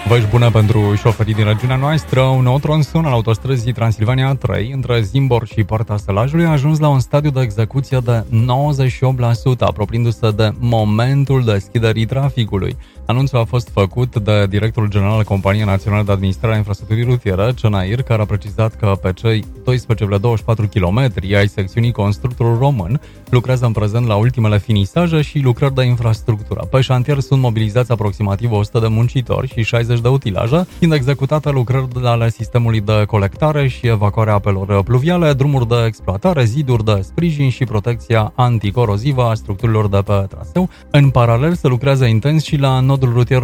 Vești bună pentru șoferii din regiunea noastră. Un nou tronson al autostrăzii Transilvania 3 între Zimbor și Poarta Sălajului a ajuns la un stadiu de execuție de 98%, apropiindu-se de momentul deschiderii traficului. Anunțul a fost făcut de directorul general al Companiei Naționale de Administrare a Infrastructurii Rutiere, CNAIR, care a precizat că pe cei 12,24 km ai secțiunii constructorul român lucrează în prezent la ultimele finisaje și lucrări de infrastructură. Pe șantier sunt mobilizați aproximativ 100 de muncitori și 60 de utilaje, fiind executate lucrări ale sistemului de colectare și evacuare apelor pluviale, drumuri de exploatare, ziduri de sprijin și protecția anticorozivă a structurilor de pe traseu. În paralel se lucrează intens și la nodul rutier